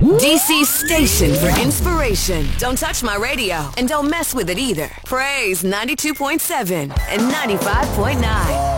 DC station for inspiration. Don't touch my radio and don't mess with it either. Praise 92.7 and 95.9.